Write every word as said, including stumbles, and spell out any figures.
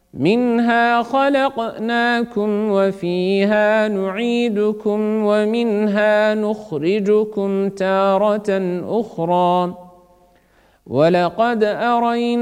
منها خلقناكم وفيها نعيدكم ومنها نخرجكم تارة أخرى ولقد أرينا